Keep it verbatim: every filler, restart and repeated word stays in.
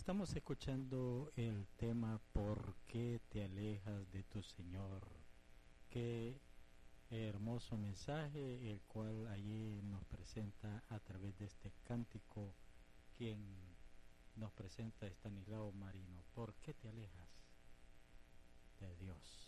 Estamos escuchando el tema ¿Por qué te alejas de tu Señor? Qué hermoso mensaje el cual allí nos presenta a través de este cántico quien nos presenta Estanislao Marino. ¿Por qué te alejas de Dios?